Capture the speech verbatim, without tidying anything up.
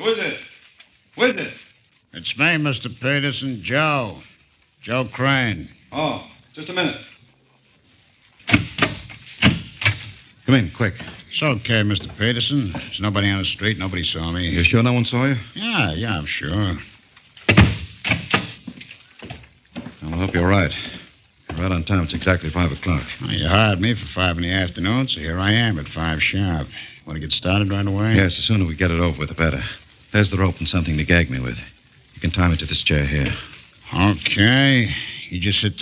Who is it? Who is it? It's me, Mister Peterson, Joe. Joe Crane. Oh, just a minute. Come in, quick. It's okay, Mister Peterson. There's nobody on the street. Nobody saw me. You sure no one saw you? Yeah, yeah, I'm sure. Well, I hope you're right. You're right on time. It's exactly five o'clock. Well, you hired me for five in the afternoon, so here I am at five sharp. Want to get started right away? Yes, the sooner we get it over with, the better. There's the rope and something to gag me with. You can tie me to this chair here. Okay. You just sit